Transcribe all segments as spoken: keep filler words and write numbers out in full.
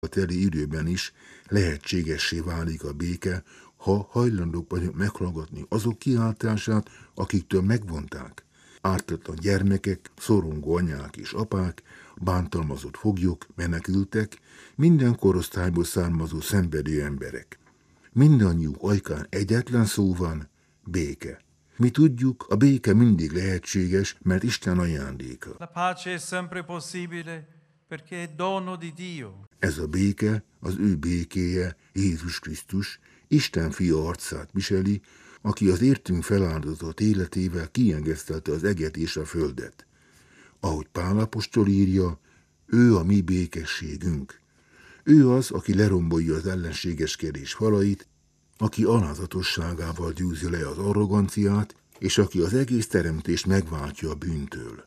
A teli időben is lehetségessé válik a béke, ha hajlandók vagyunk meghallgatni azok kiáltását, akiktől megvonták. Ártatlan gyermekek, szorongó anyák és apák, bántalmazott foglyok, menekültek, minden korosztályból származó szenvedő emberek. Mindannyiuk ajkán egyetlen szó van, béke. Mi tudjuk, a béke mindig lehetséges, mert Isten ajándéka. La pace è sempre possibile perché è dono di Dio. Ez a béke, az ő békéje, Jézus Krisztus, Isten fia arcát viseli, aki az értünk feláldozott életével kiengesztelte az eget és a földet. Ahogy Pál apostol írja, ő a mi békességünk. Ő az, aki lerombolja az ellenségeskedés falait, aki alázatosságával győzi le az arroganciát, és aki az egész teremtést megváltja a bűntől.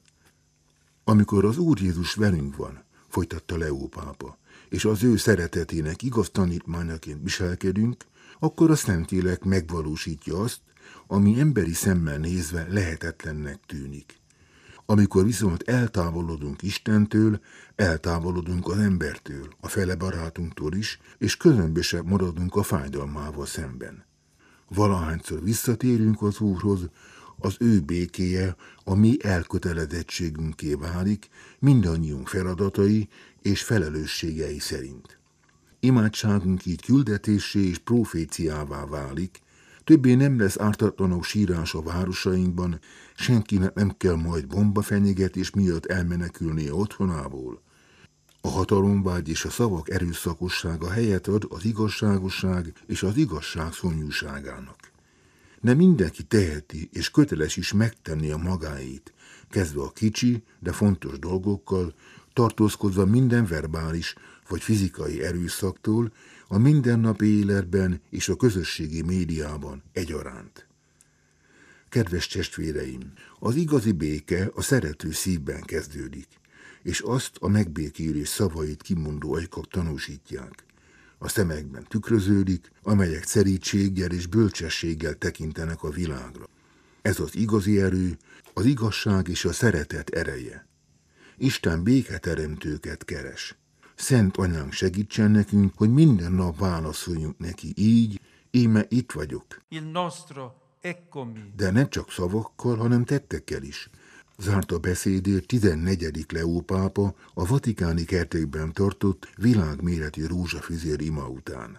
Amikor az Úr Jézus velünk van, folytatta Leó pápa, és az ő szeretetének igaz tanítmányaként viselkedünk, akkor a Szentlélek megvalósítja azt, ami emberi szemmel nézve lehetetlennek tűnik. Amikor viszont eltávolodunk Istentől, eltávolodunk az embertől, a fele barátunktól is, és közömbösebb maradunk a fájdalmával szemben. Valahányszor visszatérünk az Úrhoz, az ő békéje a mi elkötelezettségünké válik, mindannyiunk feladatai és felelősségei szerint. Imádságunk így küldetésé és proféciává válik, többé nem lesz ártatlanok sírás a városainkban, senkinek nem kell majd bombafenyegetés miatt elmenekülnie otthonából. A hatalomvágy és a szavak erőszakossága helyet ad az igazságosság és az igazság szomjúságának. De mindenki teheti és köteles is megtenni a magáét, kezdve a kicsi, de fontos dolgokkal, tartózkodva minden verbális vagy fizikai erőszaktól, a mindennapi életben és a közösségi médiában egyaránt. Kedves testvéreim, az igazi béke a szerető szívben kezdődik, és azt a megbékélés szavait kimondó ajkak tanúsítják. A szemekben tükröződik, amelyek szerítséggel és bölcsességgel tekintenek a világra. Ez az igazi erő, az igazság és a szeretet ereje. Isten béketeremtőket keres. Szent Anyánk segítsen nekünk, hogy minden nap válaszoljunk neki így, íme itt vagyok. Il nostro eccomi. De nem csak szavakkal, hanem tettekkel is. Zárta beszédét tizennegyedik Leó pápa a vatikáni kertekben tartott világméretű rózsafüzér ima után.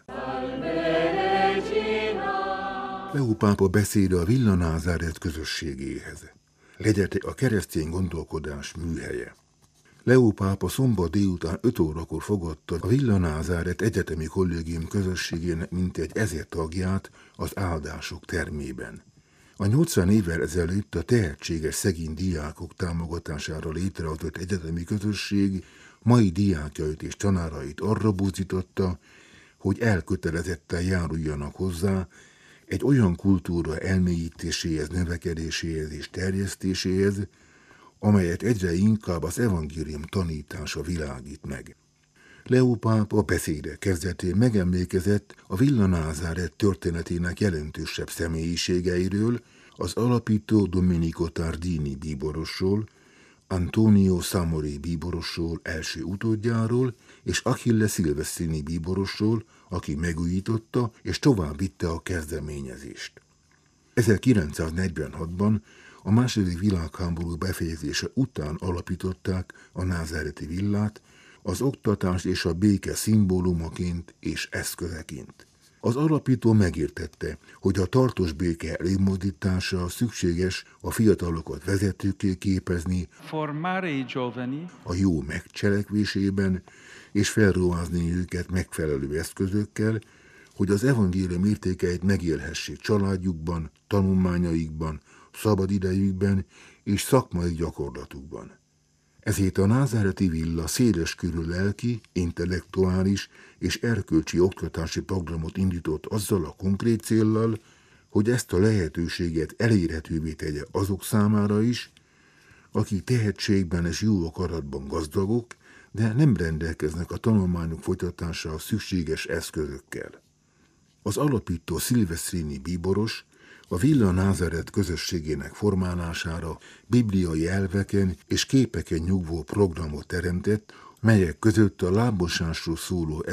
Leó pápa beszéde a Villa Názáret közösségéhez. Legyetek a keresztény gondolkodás műhelye. Leó pápa szombat délután öt órakor fogadta a Villa Názáret Egyetemi Kollégium közösségének mintegy ezer tagját az áldások termében. A nyolcvan évvel ezelőtt a tehetséges szegény diákok támogatására létrehozott egyetemi közösség mai diákjait és tanárait arra buzdította, hogy elkötelezetten járuljanak hozzá egy olyan kultúra elmélyítéséhez, növekedéséhez és terjesztéséhez, amelyet egyre inkább az evangélium tanítása világít meg. Leó pápa beszéde kezdetén megemlékezett a Villa Názáret történetének jelentősebb személyiségeiről, az alapító Domenico Tardini bíborosról, Antonio Samori bíborosról első utódjáról, és Achille Silvestrini bíborosról, aki megújította és tovább vitte a kezdeményezést. ezerkilencszáznegyvenhatban a második világháború befejezése után alapították a názáreti villát, az oktatás és a béke szimbólumaként és eszközeként. Az alapító megértette, hogy a tartós béke előmozdítása szükséges a fiatalokat vezetőké képezni, Formare i giovani a jó megcselekvésében, és felruházni őket megfelelő eszközökkel, hogy az evangélium értékeit megélhessék családjukban, tanulmányaikban, szabadidejükben és szakmai gyakorlatukban. Ezért a názáreti villa széleskörű lelki, intellektuális és erkölcsi oktatási programot indított azzal a konkrét céllal, hogy ezt a lehetőséget elérhetővé tegye azok számára is, akik tehetségben és jó akaratban gazdagok, de nem rendelkeznek a tanulmányok folytatására szükséges eszközökkel. Az alapító Silvestrini bíboros a Villa Názáret közösségének formálására bibliai elveken és képeken nyugvó programot teremtett, melyek között a lábmosásról szóló